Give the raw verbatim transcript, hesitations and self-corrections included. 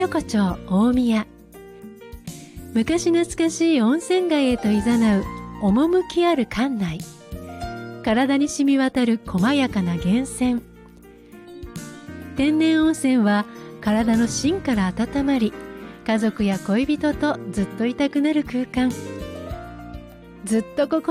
横丁大宮。昔懐かしい温泉街へと誘う趣ある館内。体に染み渡る細やかな源泉。天然温泉は体の芯から温まり、家族や恋人とずっといたくなる空間。ずっとここ